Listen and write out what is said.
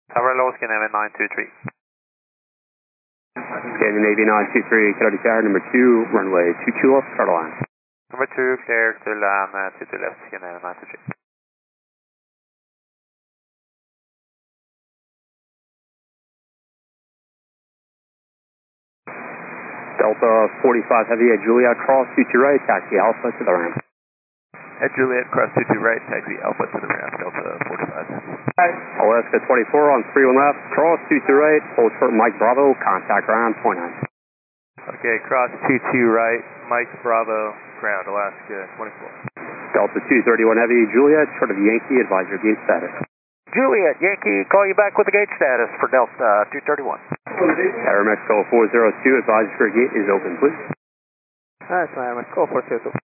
Tower low, Scandinavian 923. Scandinavian 923, Kilo Desire number 2, runway 22 left, start line. Number 2, clear to land 22 left, Scandinavian 923. Delta 45 Heavy at Juliet, cross 22 right, taxi Alpha to the ramp. At Juliet, cross 22 right, taxi Alpha to the ramp, Delta 45. Alaska 24 on 31 left, cross 22 right, hold short Mike Bravo, contact ground 29. Okay, cross 22 right, Mike Bravo, ground, Alaska 24. Delta 231 Heavy, Juliet, short of Yankee, advise your gate status. Juliet, Yankee, call you back with the gate status for Delta 231. Air Mexico 402, advise your gate is open, please. That's my Mexico 402.